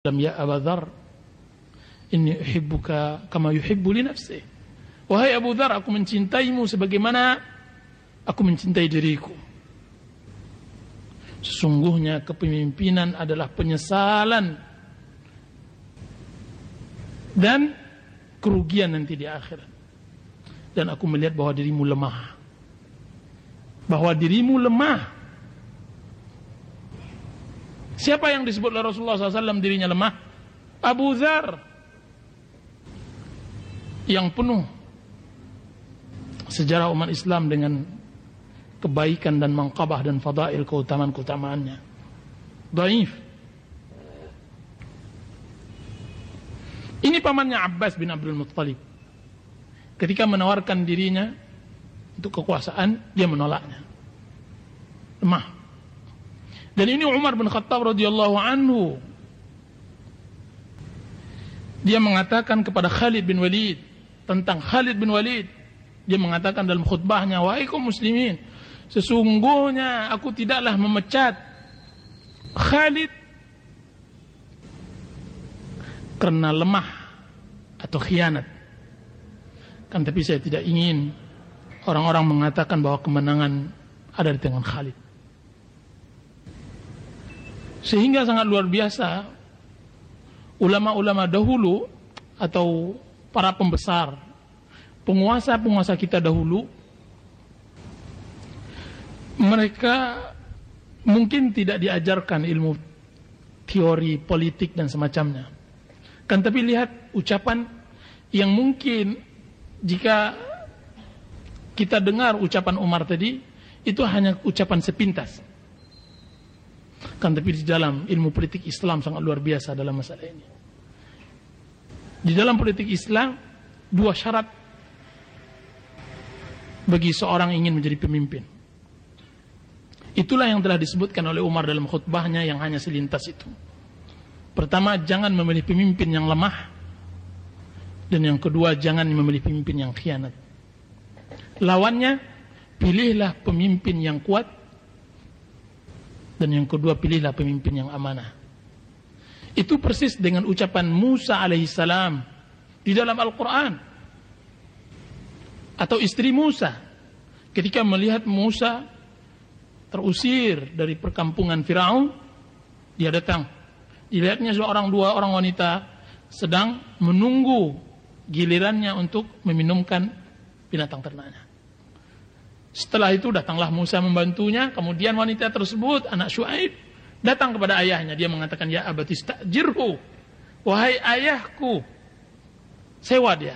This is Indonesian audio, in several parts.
Ya Abu Dzar, inni uhibbuka kama yuhibbu li nafsihi. Wahai Abu Dzar, aku mencintaimu sebagaimana aku mencintai diriku. Sesungguhnya kepemimpinan adalah penyesalan dan kerugian nanti di akhirat. Dan aku melihat bahwa dirimu lemah. Bahwa dirimu lemah. Siapa yang disebut oleh Rasulullah SAW dirinya lemah? Abu Dzar, yang penuh sejarah umat Islam dengan kebaikan dan manqabah dan fadail, keutamaan-keutamaannya. Dhaif. Ini pamannya Abbas bin Abdul Muttalib. Ketika menawarkan dirinya untuk kekuasaan, dia menolaknya. Lemah. Dan ini Umar bin Khattab radhiyallahu anhu. Dia mengatakan kepada Khalid bin Walid, tentang Khalid bin Walid, dia mengatakan dalam khutbahnya, wahai kaum muslimin, sesungguhnya aku tidaklah memecat Khalid karena lemah atau khianat. Kan tapi saya tidak ingin orang-orang mengatakan bahwa kemenangan ada di tangan Khalid. Sehingga sangat luar biasa ulama-ulama dahulu atau para pembesar, penguasa-penguasa kita dahulu, mereka mungkin tidak diajarkan ilmu teori politik dan semacamnya. Kan tapi lihat ucapan yang mungkin jika kita dengar ucapan Umar tadi, itu hanya ucapan sepintas. Kan tapi di dalam ilmu politik Islam sangat luar biasa dalam masalah ini. Di dalam politik Islam, dua syarat bagi seorang ingin menjadi pemimpin. Itulah yang telah disebutkan oleh Umar dalam khutbahnya yang hanya selintas itu. Pertama, jangan memilih pemimpin yang lemah. Dan yang kedua, jangan memilih pemimpin yang khianat. Lawannya, pilihlah pemimpin yang kuat. Dan yang kedua, pilihlah pemimpin yang amanah. Itu persis dengan ucapan Musa alaihissalam di dalam Al-Quran. Atau istri Musa, ketika melihat Musa terusir dari perkampungan Firaun, dia datang. Dilihatnya dua orang wanita sedang menunggu gilirannya untuk meminumkan binatang ternaknya. Setelah itu datanglah Musa membantunya. Kemudian wanita tersebut, anak Syuaib, datang kepada ayahnya. Dia mengatakan, ya abati istajirhu, wahai ayahku, sewa dia.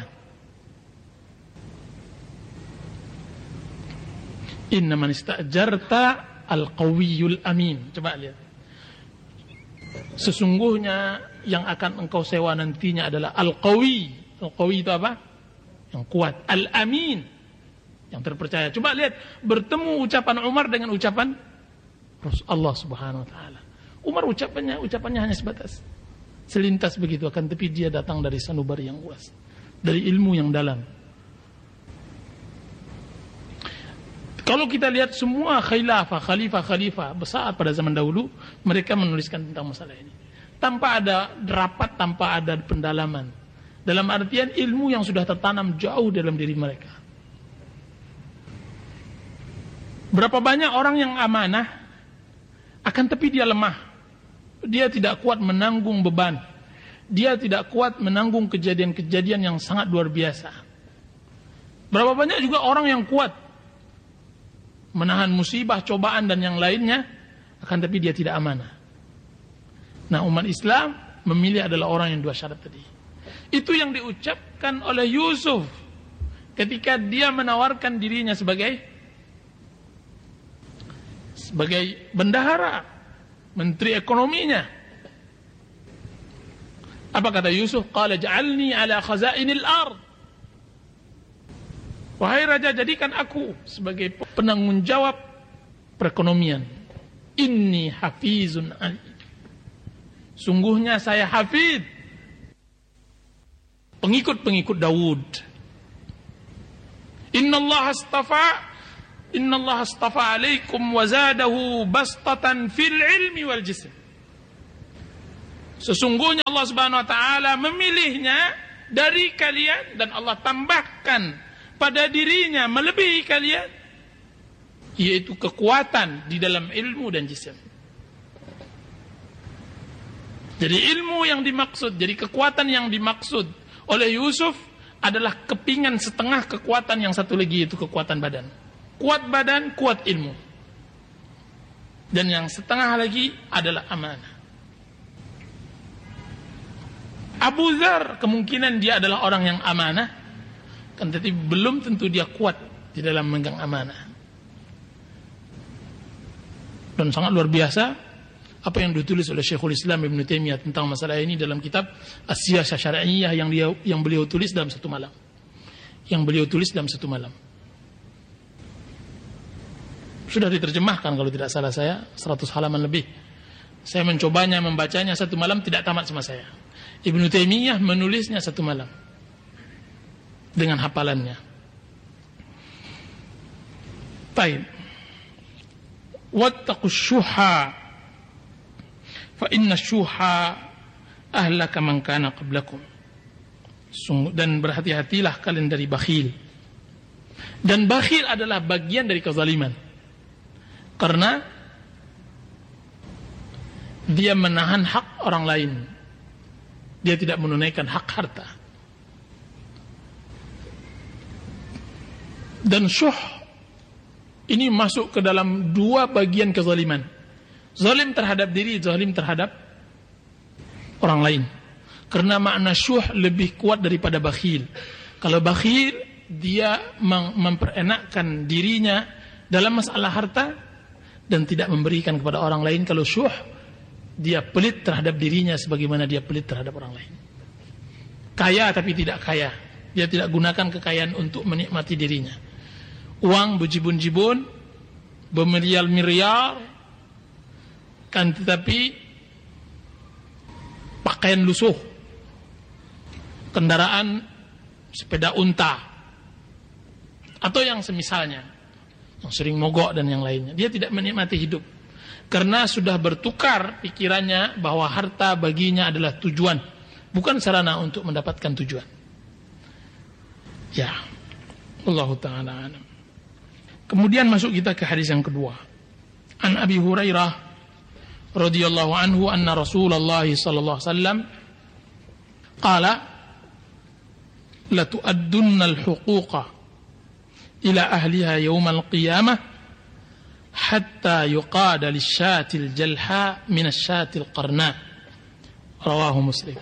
Inna man istajarta al-qawiyul amin. Coba lihat. Sesungguhnya yang akan engkau sewa nantinya adalah al-qawi. Al-qawi itu apa? Yang kuat. Al-amin, yang terpercaya. Coba lihat, bertemu ucapan Umar dengan ucapan Allah Subhanahu wa taala. Umar ucapannya hanya sebatas selintas begitu, akan tapi dia datang dari sanubari yang luas, dari ilmu yang dalam. Kalau kita lihat semua khalifah besar pada zaman dahulu, mereka menuliskan tentang masalah ini tanpa ada rapat, tanpa ada pendalaman. Dalam artian ilmu yang sudah tertanam jauh dalam diri mereka. Berapa banyak orang yang amanah, akan tapi dia lemah. Dia tidak kuat menanggung beban. Dia tidak kuat menanggung kejadian-kejadian yang sangat luar biasa. Berapa banyak juga orang yang kuat menahan musibah, cobaan dan yang lainnya, akan tapi dia tidak amanah. Nah, umat Islam memilih adalah orang yang dua syarat tadi. Itu yang diucapkan oleh Yusuf ketika dia menawarkan dirinya sebagai bendahara, menteri ekonominya. Apa kata Yusuf? Qala ja'alni ala khazainil ard. Wahai raja, jadikan aku sebagai penanggung jawab perekonomian. Inni hafizun alim. Sungguhnya saya hafid, pengikut-pengikut Daud. Innallaha astafa alaikum wa zadahu bastatan fil ilmi wal jism. Sesungguhnya Allah Subhanahu wa taala memilihnya dari kalian dan Allah tambahkan pada dirinya melebihi kalian, yaitu kekuatan di dalam ilmu dan jisim. Jadi ilmu yang dimaksud, jadi kekuatan yang dimaksud oleh Yusuf adalah kepingan setengah kekuatan yang satu lagi, yaitu kekuatan badan. Kuat badan, kuat ilmu. Dan yang setengah lagi adalah amanah. Abu Dzar kemungkinan dia adalah orang yang amanah, kan, tetapi belum tentu dia kuat di dalam memegang amanah. Dan sangat luar biasa apa yang ditulis oleh Syekhul Islam Ibn Taimiyah tentang masalah ini dalam kitab As-Siyasah Syar'iyyah yang beliau tulis dalam satu malam. Sudah diterjemahkan kalau tidak salah saya 100 halaman lebih. Saya mencobanya membacanya satu malam, tidak tamat sama saya. Ibn Taimiyah menulisnya satu malam dengan hafalannya. Baik. Wattaqus syuha fa inna syuha ahlaka man kana qablakum. Dan berhati-hatilah kalian dari bakhil. Dan bakhil adalah bagian dari kezaliman. Karena dia menahan hak orang lain. Dia tidak menunaikan hak harta. Dan syuh ini masuk ke dalam dua bagian kezaliman. Zalim terhadap diri, zalim terhadap orang lain. Karena makna syuh lebih kuat daripada bakhil. Kalau bakhil, dia memperenakkan dirinya dalam masalah harta dan tidak memberikan kepada orang lain. Kalau syuh, dia pelit terhadap dirinya sebagaimana dia pelit terhadap orang lain. Kaya tapi tidak kaya. Dia tidak gunakan kekayaan untuk menikmati dirinya. Uang bejibun-jibun, bermiliar-miliar, kan, tetapi pakaian lusuh, kendaraan sepeda unta, atau yang semisalnya, yang sering mogok dan yang lainnya. Dia tidak menikmati hidup karena sudah bertukar pikirannya bahwa harta baginya adalah tujuan, bukan sarana untuk mendapatkan tujuan. Ya, Allah Ta'ala alam. Kemudian masuk kita ke hadis yang kedua. An Abi Hurairah radhiyallahu anhu anna Rasulullah sallallahu alaihi wasallam qala la tu'addunna al-huquqa ila ahliha yawm al-qiyamah hatta yuqada lisyati al-jalha min asyati al-qarna. Rawahu Muslim.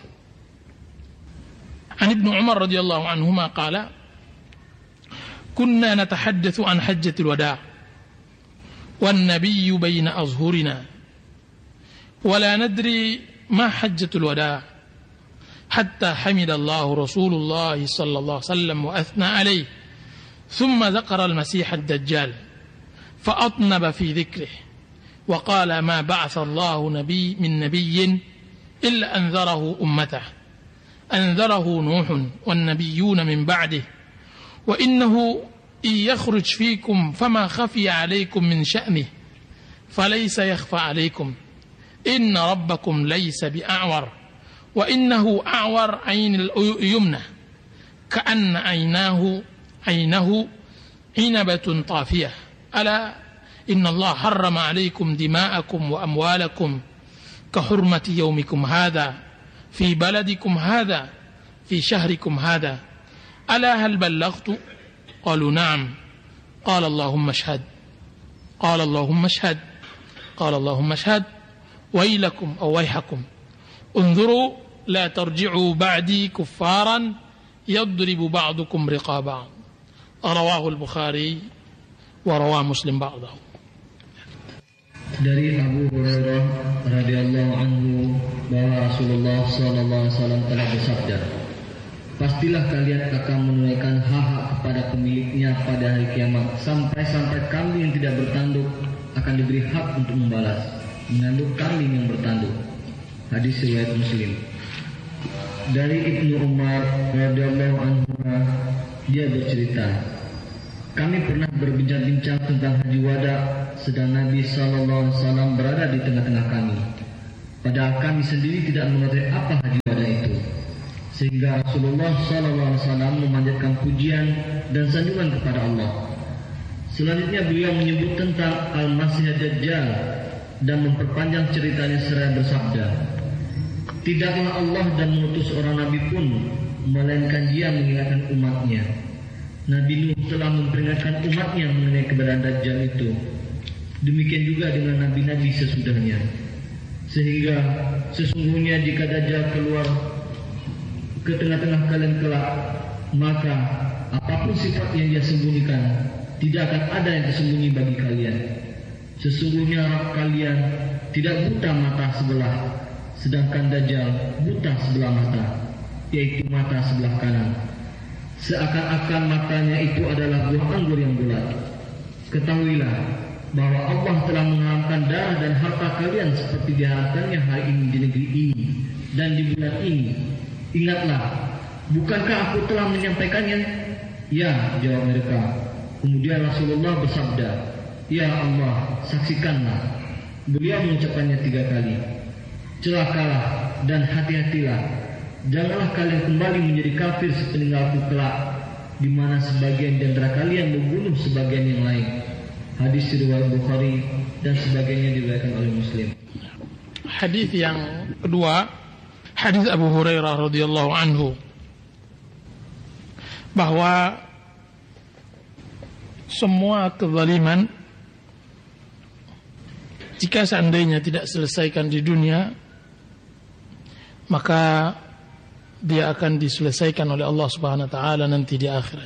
An Ibnu Umar radhiyallahu anhuma qala kunna natahaddatsu an hajjatil wada' wan nabiyyu baina azhurina ولا ندري ما حجة الوداع حتى حمد الله رسول الله صلى الله عليه وسلم وأثنى عليه ثم ذكر المسيح الدجال فأطنب في ذكره وقال ما بعث الله من نبي إلا أنذره أمته أنذره نوح والنبيون من بعده وإنه إن يخرج فيكم فما خفي عليكم من شأنه فليس يخفى عليكم إن ربكم ليس بأعور وإنه أعور عين اليمنى كأن عينه عنبة طافية ألا إن الله حرم عليكم دماءكم وأموالكم كحرمة يومكم هذا في بلدكم هذا في شهركم هذا ألا هل بلغت قالوا نعم قال اللهم اشهد قال اللهم اشهد قال اللهم اشهد ويلكم أو ويحكم انظروا لا ترجعوا بعدي كفارا يضرب بعضكم رقاب بعض. رواه البخاري ورواه مسلم بعضه. Dari Abu Hurairah radhiyallahu anhu bahwa Rasulullah sallallahu alaihi wasallam telah bersabda, pastilah kalian akan menunaikan hak-hak kepada pemiliknya pada hari kiamat sampai kambing yang tidak bertanduk akan diberi hak untuk membalas mengandung kambing yang bertanduk. Hadis riwayat Muslim. Dari Ibnu Umar radhiyallahu anhu, dia bercerita, kami pernah berbincang-bincang tentang haji wada sedang Nabi sallallahu alaihi wasallam berada di tengah-tengah kami. Padahal kami sendiri tidak mengetahui apa haji wada itu. Sehingga Rasulullah SAW memanjatkan pujian dan sanjungan kepada Allah. Selanjutnya beliau menyebut tentang Al-Masih Dajjal dan memperpanjang ceritanya seraya bersabda, tidaklah Allah dan mengutus orang Nabi pun, melainkan dia mengingatkan umatnya. Nabi Nuh telah memperingatkan umatnya mengenai keberadaan Dajjal itu. Demikian juga dengan nabi-nabi sesudahnya. Sehingga sesungguhnya jika Dajjal keluar ke tengah-tengah kalian kelak, maka apapun sifat yang dia sembunyikan, tidak akan ada yang tersembunyi bagi kalian. Sesungguhnya kalian tidak buta mata sebelah, sedangkan Dajjal buta sebelah mata, yaitu mata sebelah kanan. Seakan-akan matanya itu adalah buah anggur yang bulat. Ketahuilah bahwa Allah telah mengharamkan darah dan harta kalian seperti diharamkannya hari ini di negeri ini dan di bulan ini. Ingatlah, bukankah aku telah menyampaikannya? Ya, jawab mereka. Kemudian Rasulullah bersabda, ya Allah, saksikanlah. Beliau mengucapkannya 3 kali. Celakalah dan hati-hatilah. Janganlah kalian kembali menjadi kafir sepeninggalku kelak, di mana sebagian di antara kalian membunuh sebagian yang lain. Hadis riwayat Bukhari dan sebagainya diriwayatkan oleh Muslim. Hadis yang kedua, hadis Abu Hurairah radhiyallahu anhu, bahwa semua kezaliman jika seandainya tidak selesaikan di dunia, maka dia akan diselesaikan oleh Allah Subhanahu wa taala nanti di akhirat.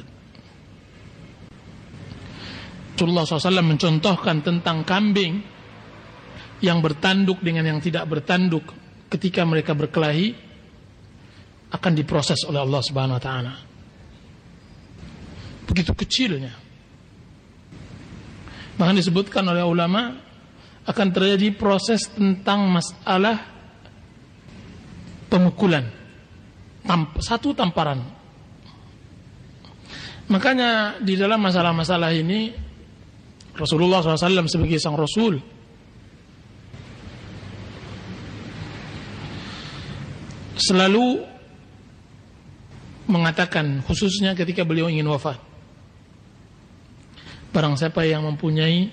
Rasulullah SAW mencontohkan tentang kambing yang bertanduk dengan yang tidak bertanduk ketika mereka berkelahi akan diproses oleh Allah Subhanahu wa taala. Begitu kecilnya. Bahkan disebutkan oleh ulama akan terjadi proses tentang masalah pemukulan, satu tamparan. Makanya di dalam masalah-masalah ini Rasulullah SAW sebagai sang Rasul selalu mengatakan, khususnya ketika beliau ingin wafat, barang siapa yang mempunyai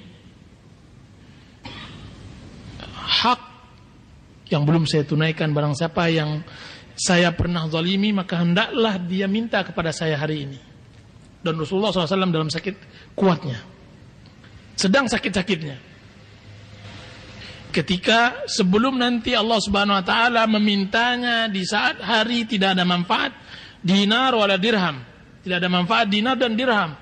hak yang belum saya tunaikan, barang siapa yang saya pernah zalimi, maka hendaklah dia minta kepada saya hari ini. Dan Rasulullah SAW dalam sakit kuatnya, sedang sakit-sakitnya, ketika sebelum nanti Allah Subhanahu wa taala memintanya di saat hari tidak ada manfaat dinar wala dirham, tidak ada manfaat dinar dan dirham.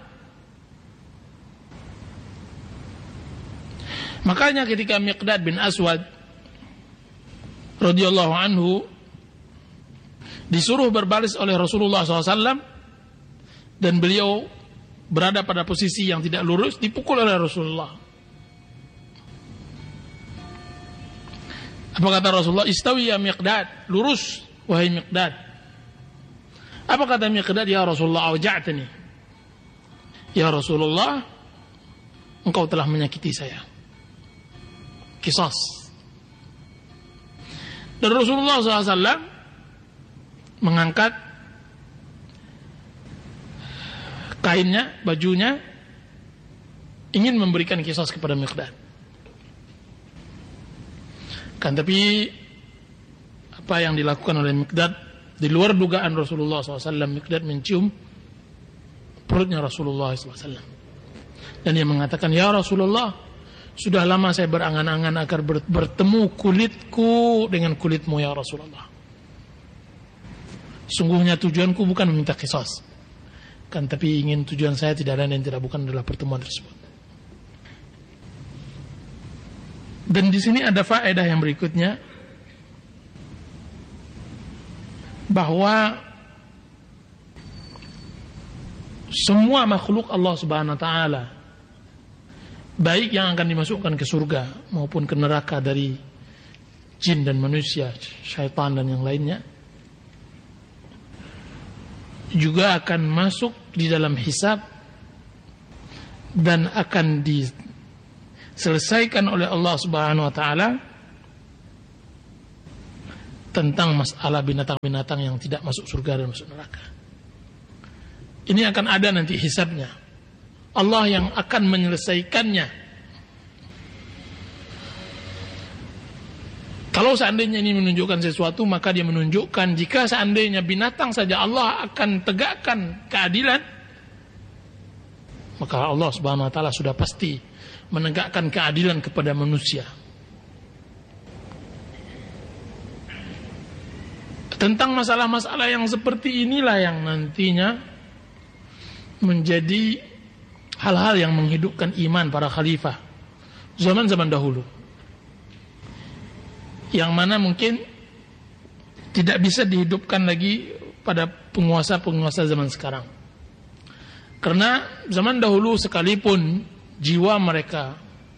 Makanya ketika Miqdad bin Aswad radhiyallahu anhu disuruh berbaris oleh Rasulullah SAW dan beliau berada pada posisi yang tidak lurus, dipukul oleh Rasulullah. Apa kata Rasulullah? Istawi ya Miqdad, lurus wahai Miqdad. Apa kata Miqdad? Ya Rasulullah, awja'tani. Ya Rasulullah, engkau telah menyakiti saya. Qisas. Dan Rasulullah SAW mengangkat kainnya, bajunya, ingin memberikan qisas kepada Miqdad. Kan tapi apa yang dilakukan oleh Miqdad di luar dugaan Rasulullah SAW. Miqdad mencium perutnya Rasulullah SAW dan dia mengatakan, ya Rasulullah, sudah lama saya berangan-angan agar bertemu kulitku dengan kulitmu ya Rasulullah. Sungguhnya tujuanku bukan meminta qisas, kan tapi ingin tujuan saya tidak lain dan tidak bukan adalah pertemuan tersebut. Dan di sini ada faedah yang berikutnya, bahwa semua makhluk Allah Subhanahu wa taala, baik yang akan dimasukkan ke surga maupun ke neraka dari jin dan manusia, syaitan dan yang lainnya, juga akan masuk di dalam hisab dan akan diselesaikan oleh Allah Subhanahu wa taala tentang masalah binatang-binatang yang tidak masuk surga dan masuk neraka. Ini akan ada nanti hisabnya. Allah yang akan menyelesaikannya. Kalau seandainya ini menunjukkan sesuatu, maka dia menunjukkan jika seandainya binatang saja Allah akan tegakkan keadilan, maka Allah Subhanahu wa taala sudah pasti menegakkan keadilan kepada manusia. Tentang masalah-masalah yang seperti inilah yang nantinya menjadi hal-hal yang menghidupkan iman para khalifah zaman-zaman dahulu, yang mana mungkin tidak bisa dihidupkan lagi pada penguasa-penguasa zaman sekarang. Karena zaman dahulu sekalipun jiwa mereka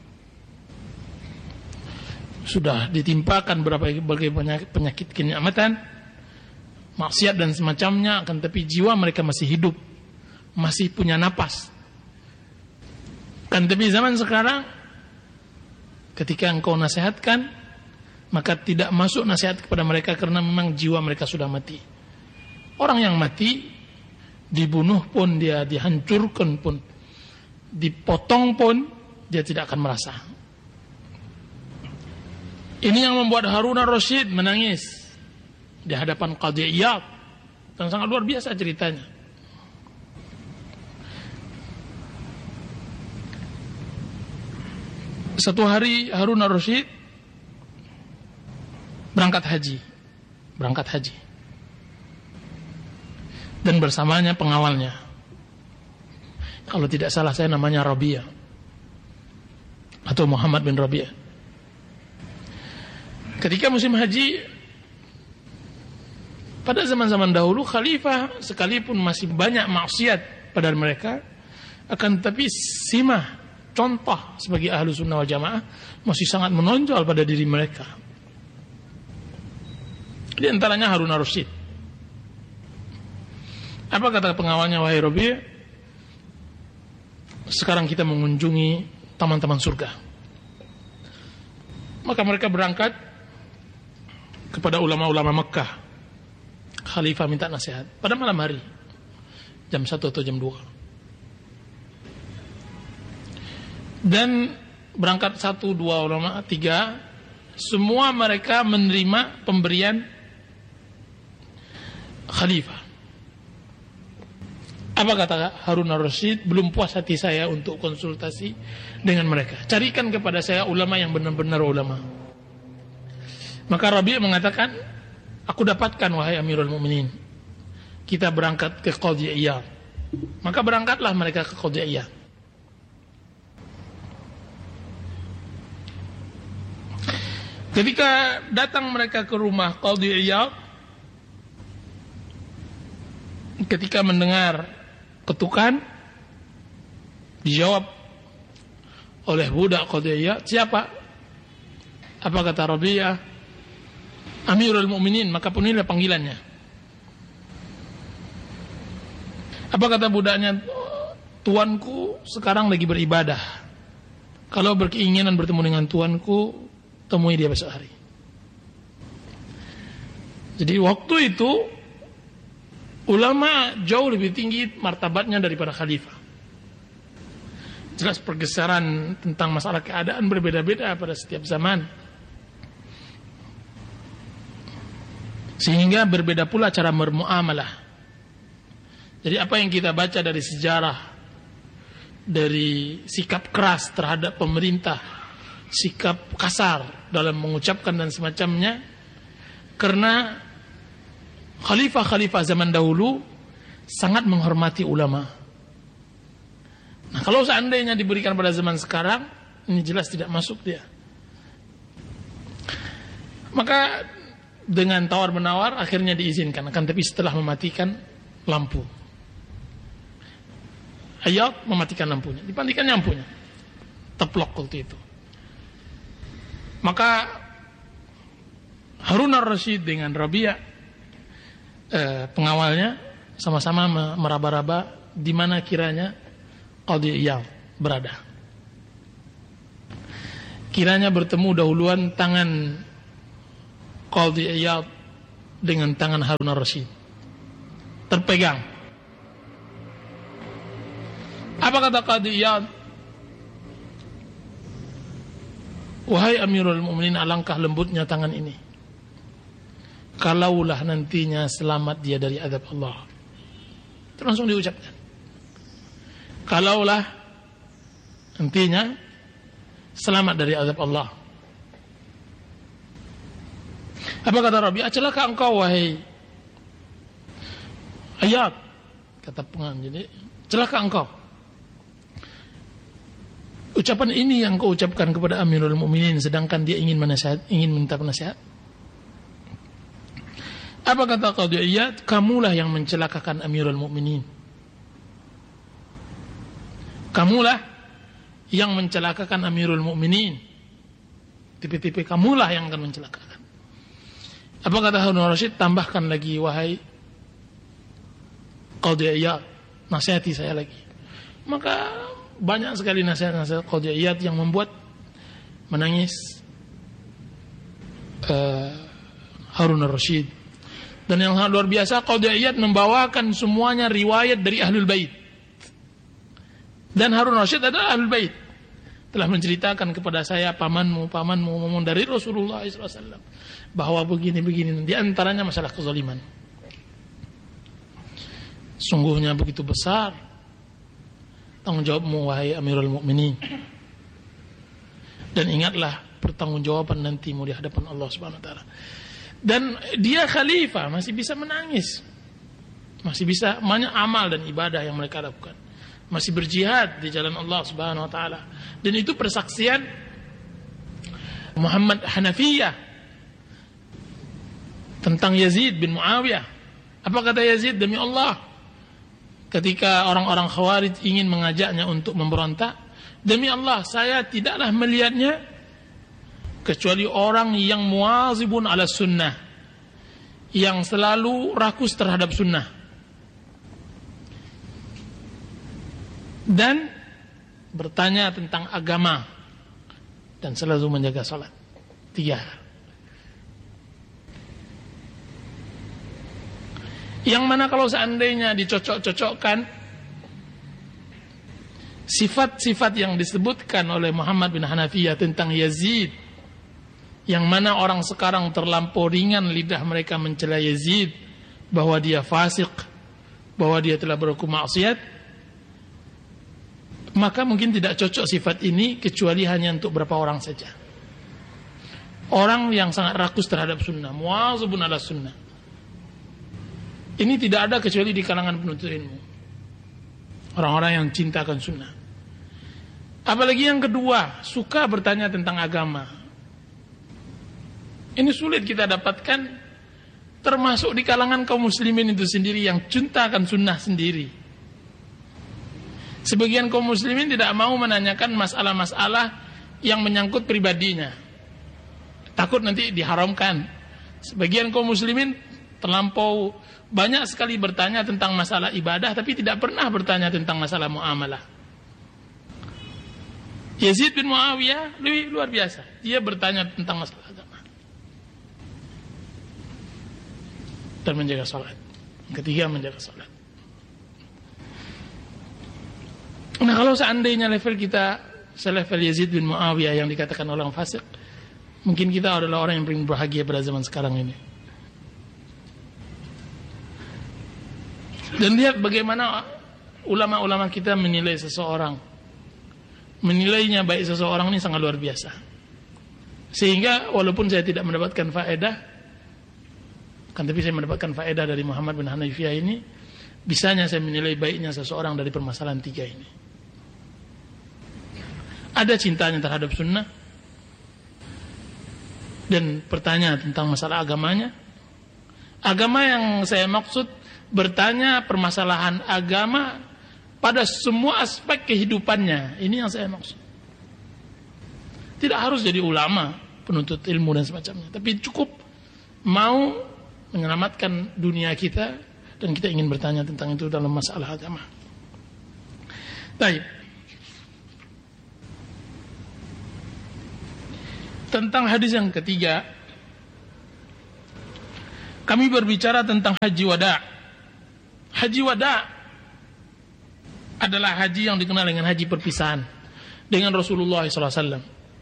sudah ditimpakan berbagai penyakit kenikmatan, maksiat dan semacamnya, akan tapi jiwa mereka masih hidup, masih punya napas. Kan tapi zaman sekarang, ketika engkau nasihatkan, maka tidak masuk nasihat kepada mereka karena memang jiwa mereka sudah mati. Orang yang mati, dibunuh pun, dia dihancurkan pun, dipotong pun, dia tidak akan merasa. Ini yang membuat Harun ar-Rasyid menangis di hadapan Qadhi Iyad, dan sangat luar biasa ceritanya. Satu hari Harun ar-Rasyid berangkat haji, dan bersamanya pengawalnya. Kalau tidak salah saya namanya Rabi'ah atau Muhammad bin Rabi'ah. Ketika musim haji pada zaman-zaman dahulu, khalifah sekalipun masih banyak maksiat pada mereka, akan tetapi simah, contoh sebagai ahlu sunnah wal jamaah masih sangat menonjol pada diri mereka. Di antaranya Harun ar-Rasyid. Apa kata pengawalnya? Wahai Rabi', sekarang kita mengunjungi taman-taman surga. Maka mereka berangkat kepada ulama-ulama Mekah. Khalifah minta nasihat pada malam hari, jam 1 atau jam 2. Dan berangkat 1, 2 ulama, 3, semua mereka menerima pemberian khalifah. Apa kata Harun ar-Rasyid? Belum puas hati saya untuk konsultasi dengan mereka. Carikan kepada saya ulama yang benar-benar ulama. Maka Rabi' mengatakan, aku dapatkan wahai Amirul Mukminin. Kita berangkat ke Qadhi Iyad. Maka berangkatlah mereka ke Qadhi Iyad. Ketika datang mereka ke rumah Qadhi Iyad, ketika mendengar ketukan, dijawab oleh budak Qadhi Iyad, siapa? Apa kata Rabi'ah? Amirul Mukminin. Maka pun inilah panggilannya. Apa kata budaknya? Tuanku sekarang lagi beribadah. Kalau berkeinginan bertemu dengan tuanku, temui dia besok hari. Jadi waktu itu ulama jauh lebih tinggi martabatnya daripada khalifah. Jelas pergeseran tentang masalah keadaan berbeda-beda pada setiap zaman, sehingga berbeda pula cara bermuamalah. Jadi apa yang kita baca dari sejarah, dari sikap keras terhadap pemerintah, sikap kasar dalam mengucapkan dan semacamnya, karena khalifah-khalifah zaman dahulu sangat menghormati ulama. Nah, kalau seandainya diberikan pada zaman sekarang, ini jelas tidak masuk dia. Maka dengan tawar-menawar akhirnya diizinkan, akan tapi setelah mematikan lampu. Iyad mematikan lampunya, dipantikan lampunya, teplok waktu itu. Maka Harun ar-Rasyid dengan Rabi'ah, pengawalnya, sama-sama meraba-raba di mana kiranya Qadhi Iyad berada. Kiranya bertemu dahuluan tangan Qadhi Iyad dengan tangan Harun ar-Rasyid. Terpegang. Apa kata Qadhi Iyad? Wahai Amirul Mukminin, alangkah lembutnya tangan ini. Kalaulah nantinya selamat dia dari azab Allah. Itu langsung diucapkan. Kalaulah nantinya selamat dari azab Allah. Apa kata Rabi'ah? Celaka engkau wahai Iyad, kata pengantin. Jadi celaka engkau. Ucapan ini yang kau ucapkan kepada Amirul Mukminin sedangkan dia ingin minta nasihat. Apa kata Qadhi Iyad? Kamulah yang mencelakakan Amirul Mukminin. Kamulah yang mencelakakan Amirul Mukminin. Tipe-tipe kamulah yang akan mencelakakan. Apa kata Harun ar-Rasyid? Tambahkan lagi wahai Qadhi Iyad, nasihati saya lagi. Maka banyak sekali nasihat-nasihat Qadhi Iyad yang membuat menangis Harun ar-Rasyid. Dan yang sangat luar biasa, Qadhi Iyad membawakan semuanya riwayat dari Ahlul Bait. Dan Harun ar-Rasyid adalah Ahlul Bait. Telah menceritakan kepada saya pamanmu dari Rasulullah SAW bahwa begini-begini. Di antaranya masalah kezaliman. Sungguhnya begitu besar tanggung jawabmu wahai Amirul Mukminin. Dan ingatlah pertanggungjawaban nantimu di hadapan Allah Subhanahu wa taala. Dan dia khalifah masih bisa menangis. Masih bisa banyak amal dan ibadah yang mereka lakukan. Masih berjihad di jalan Allah Subhanahu wa taala. Dan itu persaksian Muhammad Hanafiyah tentang Yazid bin Muawiyah. Apa kata Yazid? Demi Allah, ketika orang-orang Khawarij ingin mengajaknya untuk memberontak, demi Allah saya tidaklah melihatnya kecuali orang yang muwazibun ala sunnah, yang selalu rakus terhadap sunnah dan bertanya tentang agama dan selalu menjaga salat. 3 hal. Yang mana kalau seandainya dicocok-cocokkan sifat-sifat yang disebutkan oleh Muhammad bin Hanafiyah tentang Yazid, yang mana orang sekarang terlampau ringan lidah mereka mencela Yazid bahwa dia fasik, bahwa dia telah berhukum maksiat, maka mungkin tidak cocok sifat ini kecuali hanya untuk beberapa orang saja. Orang yang sangat rakus terhadap sunnah, muwazibun ala sunnah. Ini tidak ada kecuali di kalangan penuntut ilmu, orang-orang yang cintakan sunnah. Apalagi yang kedua, suka bertanya tentang agama. Ini sulit kita dapatkan, termasuk di kalangan kaum muslimin itu sendiri yang cinta akan sunnah sendiri. Sebagian kaum muslimin tidak mau menanyakan masalah-masalah yang menyangkut pribadinya, takut nanti diharamkan. Sebagian kaum muslimin terlampau banyak sekali bertanya tentang masalah ibadah, tapi tidak pernah bertanya tentang masalah muamalah. Yazid bin Muawiyah lebih luar biasa, dia bertanya tentang masalah agama dan menjaga salat. Ketiga, menjaga salat. Nah, kalau seandainya level kita selevel Yazid bin Muawiyah yang dikatakan orang fasik, mungkin kita adalah orang yang paling berbahagia pada zaman sekarang ini. Dan lihat bagaimana ulama-ulama kita menilai seseorang. Menilainya baik seseorang ini sangat luar biasa. Sehingga walaupun saya tidak mendapatkan faedah, tapi saya mendapatkan faedah dari Muhammad bin Hanafiyah ini, bisanya saya menilai baiknya seseorang dari permasalahan 3 ini. Ada cintanya terhadap sunnah dan bertanya tentang masalah agamanya. Agama yang saya maksud, bertanya permasalahan agama pada semua aspek kehidupannya. Ini yang saya maksud. Tidak harus jadi ulama, penuntut ilmu dan semacamnya, tapi cukup mau menyelamatkan dunia kita dan kita ingin bertanya tentang itu dalam masalah agama. Baik. Tentang hadis yang ketiga, kami berbicara tentang haji wada. Haji wada adalah haji yang dikenal dengan haji perpisahan dengan Rasulullah SAW.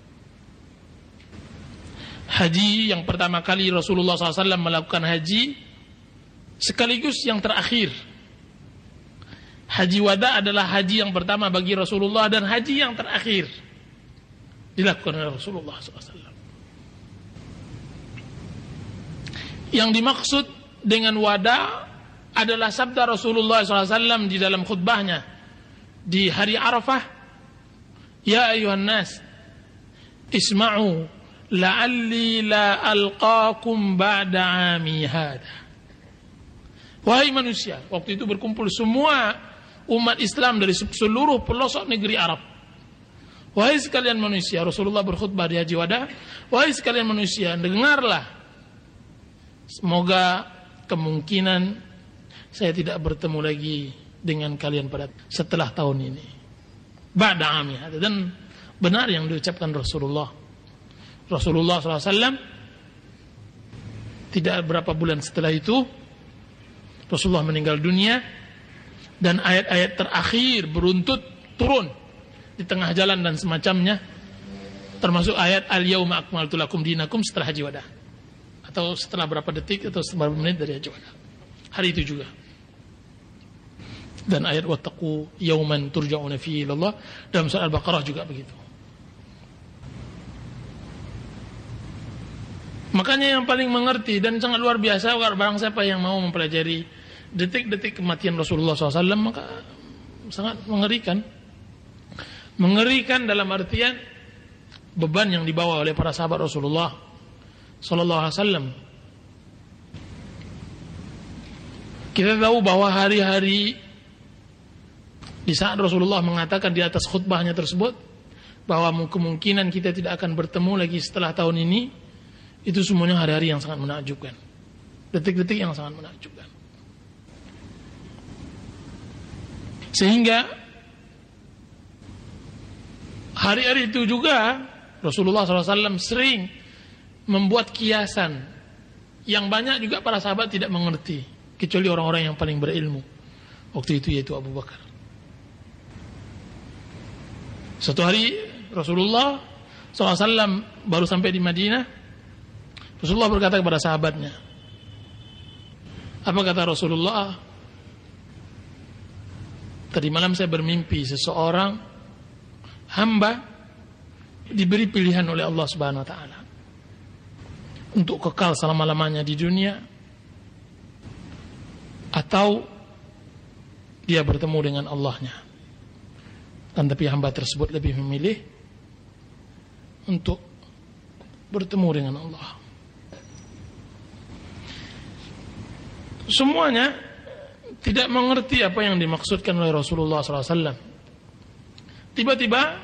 Haji yang pertama kali Rasulullah SAW melakukan haji sekaligus yang terakhir. Haji wada adalah haji yang pertama bagi Rasulullah dan haji yang terakhir dilakukan oleh Rasulullah SAW. Yang dimaksud dengan wada adalah sabda Rasulullah SAW di dalam khutbahnya di hari Arafah, "Ya ayuhan nas, isma'u la'alli la alqakum ba'da 'ami hada." Wahai manusia, waktu itu berkumpul semua umat Islam dari seluruh pelosok negeri Arab. Wahai sekalian manusia, Rasulullah berkhutbah di haji wada. Wahai sekalian manusia, dengarlah. Semoga kemungkinan saya tidak bertemu lagi dengan kalian pada setelah tahun ini. Ba'da 'ami hada. Dan benar yang diucapkan Rasulullah SAW. Tidak berapa bulan setelah itu Rasulullah meninggal dunia, dan ayat-ayat terakhir beruntut turun di tengah jalan dan semacamnya, termasuk ayat al-yauma akmaltu lakum dinakum setelah haji wada, atau setelah berapa detik atau setelah berapa menit dari haji wada, hari itu juga. Dan ayat wattaqu yauman turja'una fihi ilallah dalam surah Al-Baqarah juga begitu. Makanya yang paling mengerti dan sangat luar biasa, barang siapa yang mau mempelajari detik-detik kematian Rasulullah SAW, maka sangat mengerikan. Mengerikan dalam artian beban yang dibawa oleh para sahabat Rasulullah SAW. Kita tahu bahwa hari-hari di saat Rasulullah mengatakan di atas khutbahnya tersebut bahwa kemungkinan kita tidak akan bertemu lagi setelah tahun ini, itu semuanya hari-hari yang sangat menakjubkan, detik-detik yang sangat menakjubkan. Sehingga hari-hari itu juga Rasulullah SAW sering membuat kiasan yang banyak juga para sahabat tidak mengerti, kecuali orang-orang yang paling berilmu waktu itu, yaitu Abu Bakar. Suatu hari Rasulullah SAW baru sampai di Madinah. Rasulullah berkata kepada sahabatnya, apa kata Rasulullah? Tadi malam saya bermimpi seseorang hamba diberi pilihan oleh Allah Subhanahu wa taala untuk kekal selama-lamanya di dunia, atau dia bertemu dengan Allahnya. Dan tapi hamba tersebut lebih memilih untuk bertemu dengan Allah. Semuanya tidak mengerti apa yang dimaksudkan oleh Rasulullah SAW. Tiba-tiba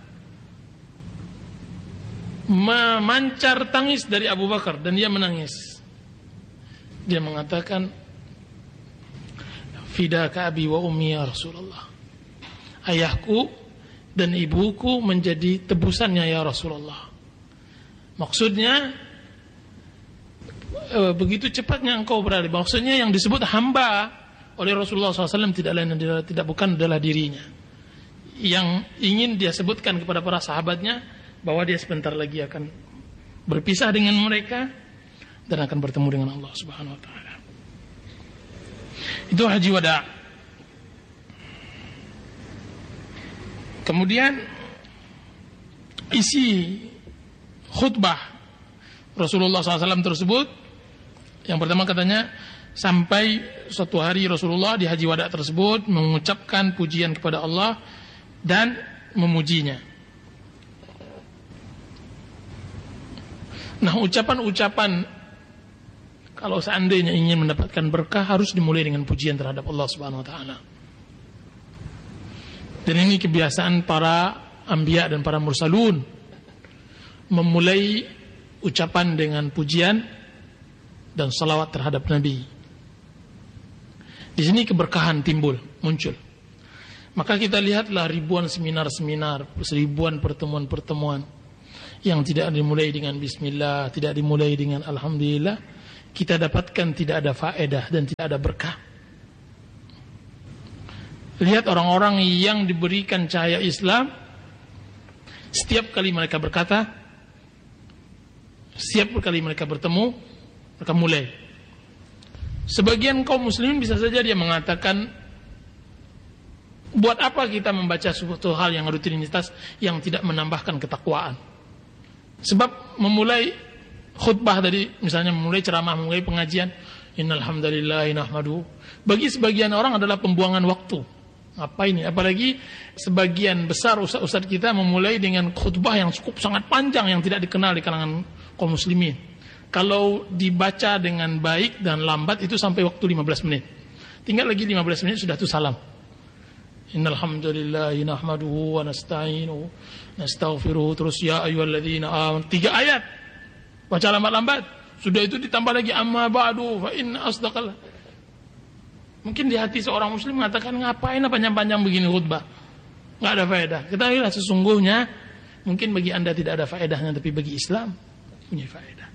memancar tangis dari Abu Bakar dan dia menangis. Dia mengatakan, "Fidaka abi wa ummi ya Rasulullah." Ayahku dan ibuku menjadi tebusannya ya Rasulullah. Maksudnya begitu cepatnya engkau berada. Maksudnya yang disebut hamba oleh Rasulullah SAW tidak lain dan tidak bukan adalah dirinya. Yang ingin dia sebutkan kepada para sahabatnya bahwa dia sebentar lagi akan berpisah dengan mereka dan akan bertemu dengan Allah Subhanahu wa taala. Itu haji wada. Kemudian isi khutbah Rasulullah SAW tersebut, yang pertama katanya, sampai suatu hari Rasulullah di haji wada tersebut mengucapkan pujian kepada Allah dan memujinya. Nah, ucapan-ucapan kalau seandainya ingin mendapatkan berkah harus dimulai dengan pujian terhadap Allah Subhanahu wa taala. Dan ini kebiasaan para anbiya dan para mursalun, memulai ucapan dengan pujian dan salawat terhadap Nabi. Di sini keberkahan muncul. Maka kita lihatlah ribuan seminar-seminar, ribuan pertemuan-pertemuan yang tidak dimulai dengan bismillah, tidak dimulai dengan alhamdulillah, kita dapatkan tidak ada faedah dan tidak ada berkah. Lihat orang-orang yang diberikan cahaya Islam, setiap kali mereka berkata, setiap kali mereka bertemu, mereka mulai. Sebagian kaum muslimin bisa saja dia mengatakan, buat apa kita membaca suatu hal yang rutinitas yang tidak menambahkan ketakwaan? Sebab memulai khutbah tadi, misalnya memulai ceramah, memulai pengajian, innal hamdalillah nahmaduhu, bagi sebagian orang adalah pembuangan waktu. Apa ini? Apalagi sebagian besar ustaz-ustaz kita memulai dengan khutbah yang cukup sangat panjang yang tidak dikenal di kalangan kaum muslimin. Kalau dibaca dengan baik dan lambat itu sampai waktu 15 menit. Tinggal lagi 15 menit sudah tuh salam. Innal hamdalillah nahmaduhu wa nasta'inuhu nastaghfiruh, terus ya ayyuhalladzina amanu, 3 ayat. Baca lambat-lambat. Sudah itu ditambah lagi amma ba'du fa inna asdaqal. Mungkin di hati seorang muslim mengatakan, ngapain panjang-panjang begini khutbah? Enggak ada faedah. Ketahuilah sesungguhnya mungkin bagi Anda tidak ada faedahnya, tapi bagi Islam punya faedah.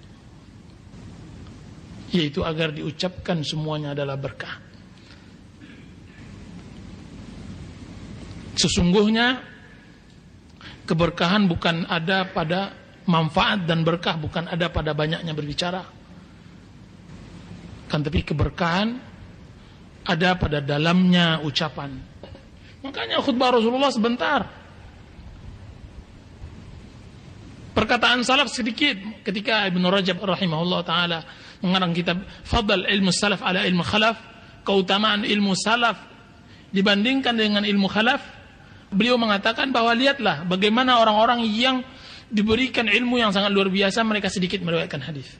Yaitu agar diucapkan semuanya adalah berkah. Sesungguhnya keberkahan bukan ada pada manfaat, dan berkah bukan ada pada banyaknya berbicara. Kan tapi keberkahan ada pada dalamnya ucapan. Makanya khutbah Rasulullah sebentar. Perkataan salaf sedikit. Ketika Ibn Rajab rahimahullah ta'ala mengarang kitab Fadl ilmu salaf ala ilmu khalaf, keutamaan ilmu salaf dibandingkan dengan ilmu khalaf, beliau mengatakan bahwa lihatlah bagaimana orang-orang yang diberikan ilmu yang sangat luar biasa, mereka sedikit meriwayatkan hadis.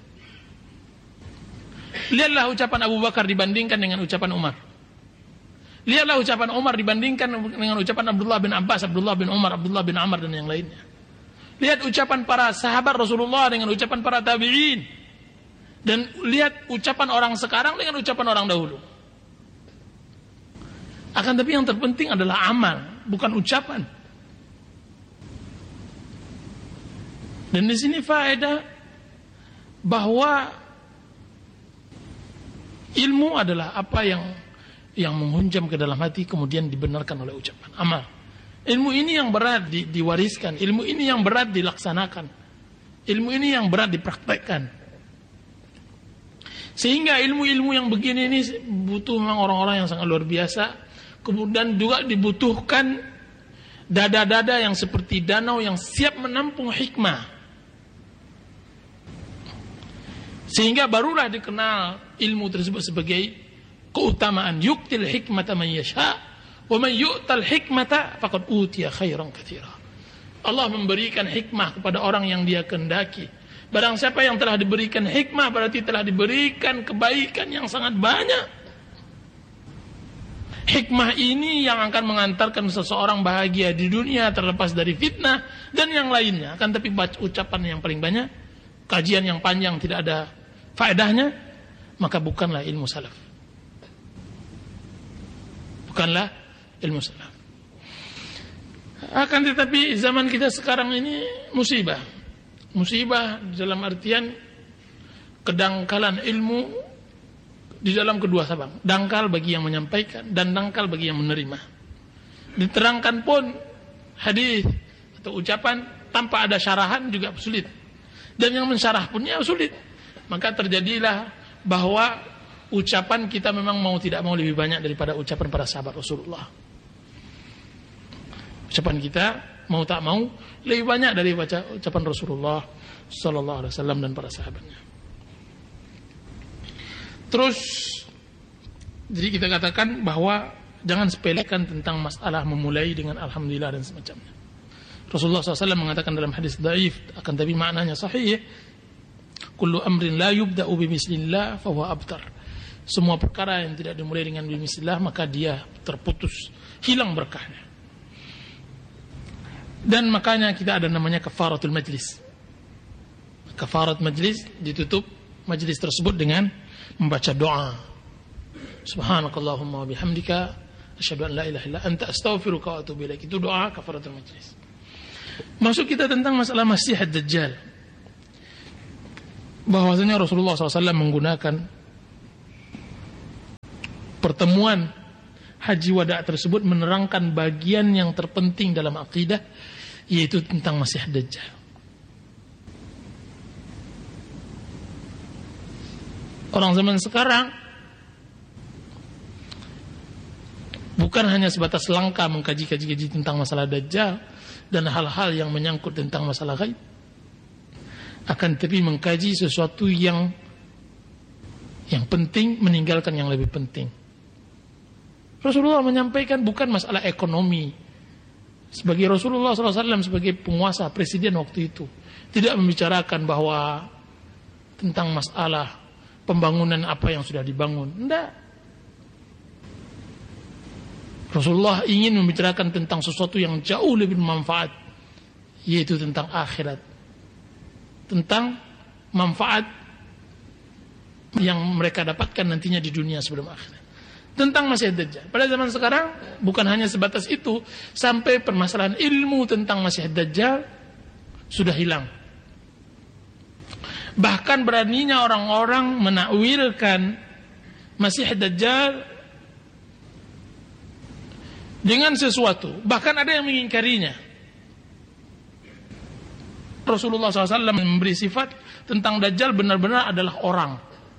Lihatlah ucapan Abu Bakar dibandingkan dengan ucapan Umar. Lihatlah ucapan Umar dibandingkan dengan ucapan Abdullah bin Abbas, Abdullah bin Umar, Abdullah bin Amr dan yang lainnya. Lihat ucapan para sahabat Rasulullah dengan ucapan para tabi'in. Dan lihat ucapan orang sekarang dengan ucapan orang dahulu. Akan tapi yang terpenting adalah amal, bukan ucapan. Dan di sini faedah bahwa ilmu adalah apa yang menghunjam ke dalam hati kemudian dibenarkan oleh ucapan, amal. Ilmu ini yang berat diwariskan, ilmu ini yang berat dilaksanakan, ilmu ini yang berat dipraktekkan. Sehingga ilmu-ilmu yang begini ini butuh memang orang-orang yang sangat luar biasa. Kemudian juga dibutuhkan dada-dada yang seperti danau yang siap menampung hikmah. Sehingga barulah dikenal ilmu tersebut sebagai keutamaan. Yu'til hikmata man yasha wa man yu'tal hikmata faqad utiya khairan katsira. Allah memberikan hikmah kepada orang yang Dia kehendaki. Barang siapa yang telah diberikan hikmah berarti telah diberikan kebaikan yang sangat banyak. Hikmah ini yang akan mengantarkan seseorang bahagia di dunia terlepas dari fitnah dan yang lainnya. Akan tapi baca ucapan yang paling banyak, kajian yang panjang tidak ada faedahnya, maka bukanlah ilmu salaf. Bukanlah ilmu salaf. Akan tetapi zaman kita sekarang ini musibah. Musibah dalam artian kedangkalan ilmu di dalam kedua sabang. Dangkal bagi yang menyampaikan dan dangkal bagi yang menerima. Diterangkan pun hadis atau ucapan tanpa ada syarahan juga sulit. Dan yang mensyarah punnya sulit. Maka terjadilah bahwa ucapan kita memang mau tidak mau lebih banyak daripada ucapan para sahabat Rasulullah. Ucapan kita mau tak mau lebih banyak dari ucapan Rasulullah sallallahu alaihi wasallam dan para sahabatnya. Terus jadi kita katakan bahwa jangan sepelekan tentang masalah memulai dengan alhamdulillah dan semacamnya. Rasulullah SAW mengatakan dalam hadis dhaif, akan tapi maknanya sahih, kullu amrin la yubda'u bimismillah fahuwa abtar. Semua perkara yang tidak dimulai dengan bismillah maka dia terputus, hilang berkahnya. Dan makanya kita ada namanya kafaratul majlis. Kafarat majlis, ditutup majlis tersebut dengan membaca doa. Subhanakallahumma wa bihamdika asyhadu an la ilaha illa anta astaghfiruka wa atubu ilaik. Itu doa kafaratul majlis. Masuk kita tentang masalah Masih ad-Dajjal. bahwasanya Rasulullah SAW menggunakan pertemuan haji wada tersebut menerangkan bagian yang terpenting dalam akidah, yaitu tentang Masih Dajjal. Orang zaman sekarang bukan hanya sebatas langka mengkaji-kaji tentang masalah Dajjal dan hal-hal yang menyangkut tentang masalah gaib, akan tetapi mengkaji sesuatu yang penting, meninggalkan yang lebih penting. Rasulullah menyampaikan bukan masalah ekonomi. Sebagai Rasulullah SAW, sebagai penguasa, presiden waktu itu, tidak membicarakan bahwa tentang masalah pembangunan apa yang sudah dibangun. Tidak. Rasulullah ingin membicarakan tentang sesuatu yang jauh lebih bermanfaat, yaitu tentang akhirat, tentang manfaat yang mereka dapatkan nantinya di dunia sebelum akhirat, tentang Masih Dajjal. Pada zaman sekarang bukan hanya sebatas itu, sampai permasalahan ilmu tentang Masih Dajjal sudah hilang. Bahkan beraninya orang-orang menakwilkan Masih Dajjal dengan sesuatu, bahkan ada yang mengingkarinya. Rasulullah SAW memberi sifat tentang Dajjal benar-benar adalah orang.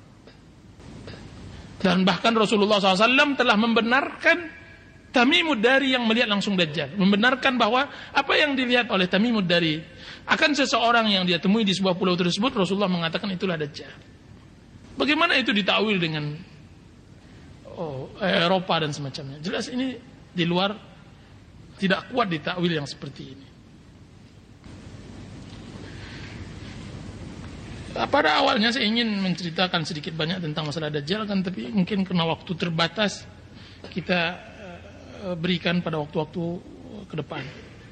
Dan bahkan Rasulullah SAW telah membenarkan Tamimud Dari yang melihat langsung Dajjal, membenarkan bahwa apa yang dilihat oleh Tamimud Dari akan seseorang yang dia temui di sebuah pulau tersebut, Rasulullah mengatakan itulah Dajjal. Bagaimana itu ditakwil dengan Eropa dan semacamnya? Jelas ini di luar, tidak kuat ditakwil yang seperti ini. Pada awalnya saya ingin menceritakan sedikit banyak tentang masalah Dajjal, kan, tapi mungkin karena waktu terbatas kita berikan pada waktu-waktu ke depan.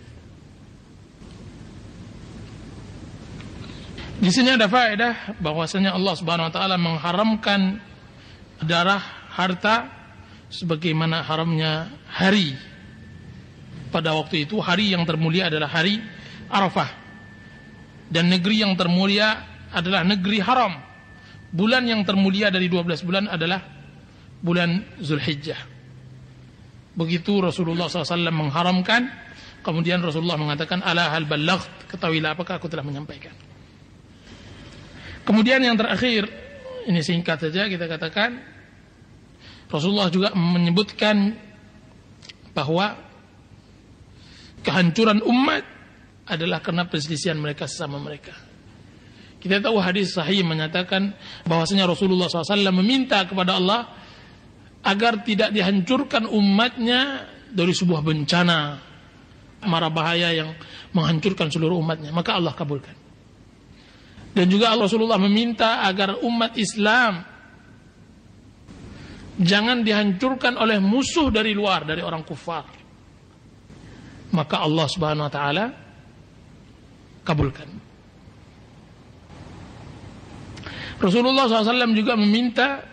Di sini ada faedah bahwasanya Allah Subhanahu wa taala mengharamkan darah, harta sebagaimana haramnya hari. Pada waktu itu hari yang termulia adalah hari Arafah, dan negeri yang termulia adalah negeri haram. Bulan yang termulia dari 12 bulan adalah bulan Zulhijjah. Begitu Rasulullah SAW mengharamkan, kemudian Rasulullah mengatakan, ala hal ballaght, ketahuilah apakah aku telah menyampaikan. Kemudian yang terakhir, ini singkat saja kita katakan, Rasulullah juga menyebutkan bahwa kehancuran umat adalah karena perselisihan mereka sesama mereka. Kita tahu hadis sahih menyatakan bahwasanya Rasulullah SAW meminta kepada Allah agar tidak dihancurkan umatnya dari sebuah bencana, mara bahaya yang menghancurkan seluruh umatnya. Maka Allah kabulkan. Dan juga Rasulullah meminta agar umat Islam jangan dihancurkan oleh musuh dari luar, dari orang kufar. Maka Allah Subhanahu wa taala kabulkan. Rasulullah SAW juga meminta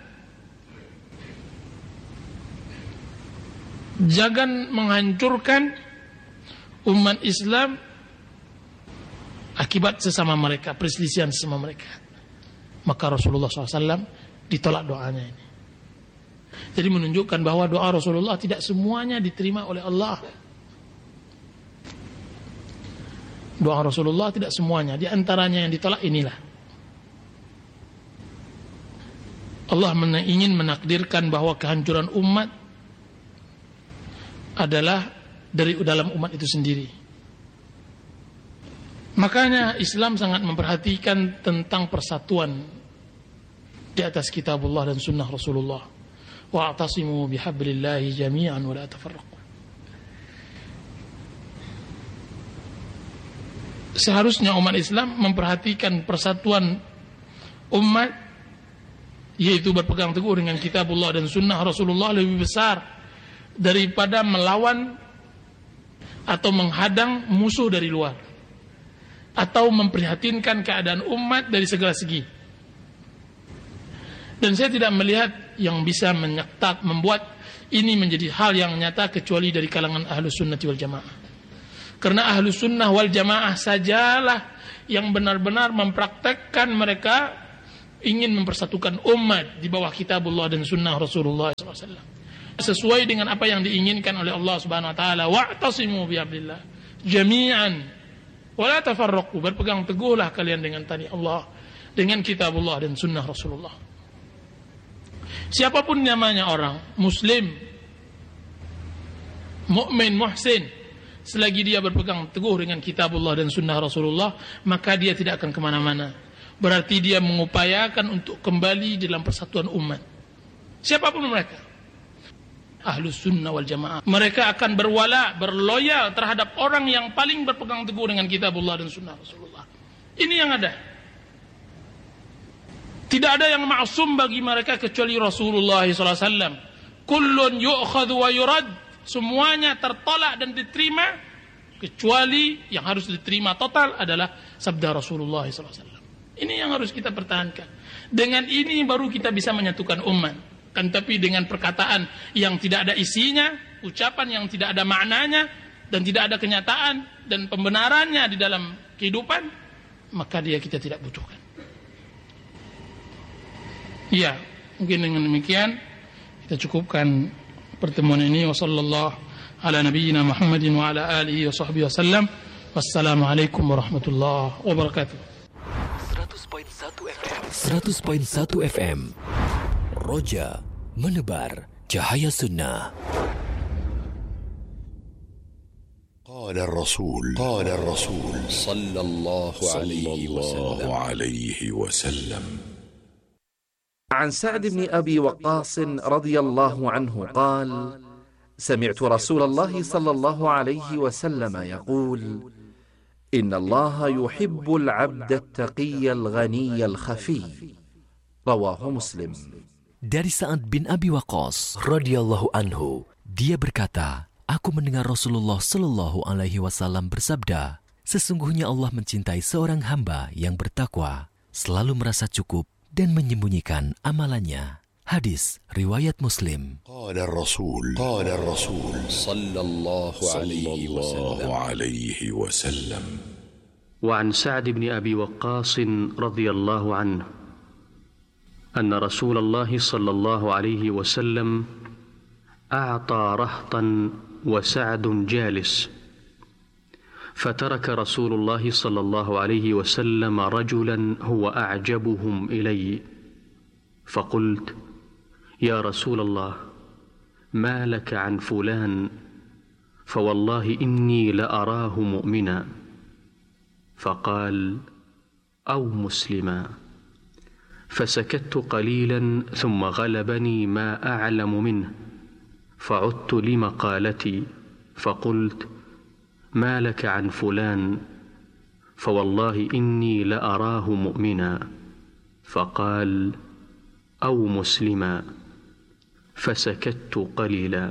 jangan menghancurkan umat Islam akibat sesama mereka, perselisihan sesama mereka. Maka Rasulullah SAW ditolak doanya ini. Jadi menunjukkan bahwa doa Rasulullah tidak semuanya diterima oleh Allah. Doa Rasulullah tidak semuanya, di antaranya yang ditolak inilah. Allah ingin menakdirkan bahwa kehancuran umat adalah dari dalam umat itu sendiri. Makanya Islam sangat memperhatikan tentang persatuan di atas kitabullah dan sunnah Rasulullah. Wa'tasimu bihablillahi jami'an wa la tafarraqu. Seharusnya umat Islam memperhatikan persatuan umat, yaitu berpegang teguh dengan kitabullah dan sunnah Rasulullah lebih besar daripada melawan atau menghadang musuh dari luar, atau memprihatinkan keadaan umat dari segala segi. Dan saya tidak melihat yang bisa membuat ini menjadi hal yang nyata kecuali dari kalangan ahlus sunnati wal jamaah. Karena ahlus sunnah wal jamaah sajalah yang benar-benar mempraktekkan mereka ingin mempersatukan umat di bawah kitabullah dan sunnah Rasulullah SAW, sesuai dengan apa yang diinginkan oleh Allah Subhanahu wa taala. Wa'tasimu bihablillah jami'an wa la tafarraqu. Berpegang teguhlah kalian dengan tali Allah, dengan kitabullah dan sunnah Rasulullah. Siapapun namanya orang, muslim, mukmin, muhsin, selagi dia berpegang teguh dengan kitabullah dan sunnah Rasulullah, maka dia tidak akan kemana-mana. Berarti dia mengupayakan untuk kembali dalam persatuan umat. Siapapun mereka, Ahlus Sunnah wal Jamaah, mereka akan berloyal terhadap orang yang paling berpegang teguh dengan kitabullah dan sunnah Rasulullah. Ini yang ada. Tidak ada yang ma'sum bagi mereka kecuali Rasulullah SAW. Kullun yu'khadhu wa yurad. Semuanya tertolak dan diterima, kecuali yang harus diterima total adalah sabda Rasulullah SAW. Ini yang harus kita pertahankan. Dengan ini baru kita bisa menyatukan umat. Kan tapi dengan perkataan yang tidak ada isinya, ucapan yang tidak ada maknanya, dan tidak ada kenyataan dan pembenarannya di dalam kehidupan, maka dia kita tidak butuhkan. Ya, mungkin dengan demikian kita cukupkan pertemuan ini. Wassallallahu ala nabiyyina Muhammadin wa ala alihi wa sahbihi wasallam. Wassalamualaikum warahmatullahi wabarakatuh. 100.1 FM Roja menebar cahaya sunnah. قال الرسول صلى الله عليه وسلم عن سعد بن أبي وقاص رضي الله عنه قال: سمعت رسول الله صلى الله عليه وسلم يقول: إن الله يحب العبد التقي الغني الخفي. رواه مسلم. Dari Sa'ad bin Abi Waqqas radhiyallahu anhu, dia berkata, aku mendengar Rasulullah sallallahu alaihi wasallam bersabda, sesungguhnya Allah mencintai seorang hamba yang bertakwa, selalu merasa cukup dan menyembunyikan amalannya. Hadis riwayat Muslim. Qala Rasul sallallahu alaihi wasallam. Wa an Sa'd bin Abi Waqqas radhiyallahu anhu أن رسول الله صلى الله عليه وسلم أعطى رهطا وسعد جالس، فترك رسول الله صلى الله عليه وسلم رجلا هو أعجبهم إلي، فقلت: يا رسول الله، ما لك عن فلان؟ فوالله إني لأراه مؤمنا. فقال: أو مسلما. فسكت قليلا ثم غلبني ما أعلم منه، فعدت لمقالتي فقلت: ما لك عن فلان؟ فوالله إني لأراه مؤمنا. فقال: أو مسلما. فسكت قليلا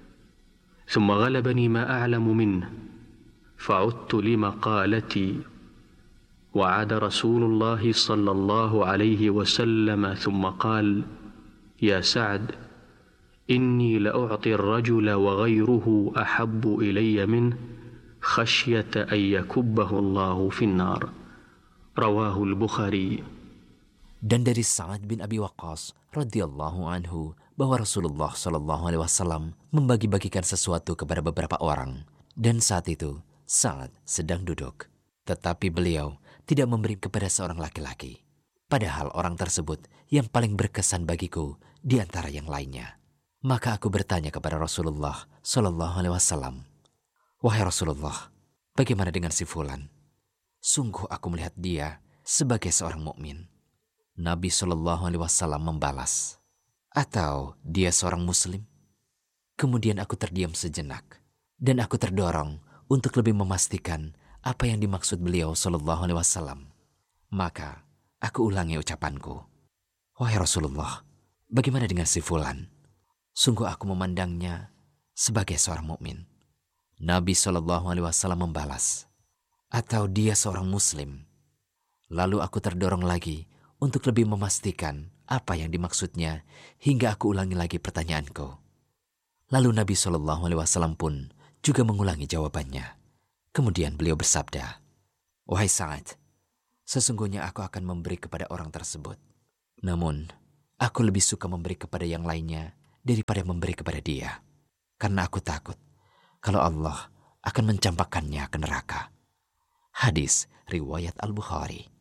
ثم غلبني ما أعلم منه، فعدت لمقالتي. وعاد رسول الله صلى الله عليه وسلم ثم قال: يا سعد، إني لأعطي الرجل وغيره أحب إلي منه خشية أن يكبه الله في النار. رواه البخاري. Dan dari Sa'ad bin Abi Waqqas radhiyallahu anhu bahwa Rasulullah sallallahu alaihi wasallam membagi-bagikan sesuatu kepada beberapa orang, dan saat itu Sa'ad sedang duduk, tetapi beliau tidak memberi kepada seorang laki-laki, padahal orang tersebut yang paling berkesan bagiku di antara yang lainnya. Maka aku bertanya kepada Rasulullah sallallahu alaihi wasallam, wahai Rasulullah, bagaimana dengan si fulan? Sungguh aku melihat dia sebagai seorang mukmin. Nabi sallallahu alaihi wasallam membalas, atau dia seorang muslim? Kemudian aku terdiam sejenak, dan aku terdorong untuk lebih memastikan apa yang dimaksud beliau sallallahu alaihi wasallam. Maka aku ulangi ucapanku, wahai Rasulullah, bagaimana dengan si fulan? Sungguh aku memandangnya sebagai seorang mukmin. Nabi sallallahu alaihi wasallam membalas, atau dia seorang muslim? Lalu aku terdorong lagi untuk lebih memastikan apa yang dimaksudnya, hingga aku ulangi lagi pertanyaanku. Lalu Nabi sallallahu alaihi wasallam pun juga mengulangi jawabannya. Kemudian beliau bersabda, wahai Sa'ad, sesungguhnya aku akan memberi kepada orang tersebut Namun, aku lebih suka memberi kepada yang lainnya daripada memberi kepada dia. Karena aku takut kalau Allah akan mencampakkannya ke neraka. Hadis riwayat Al-Bukhari.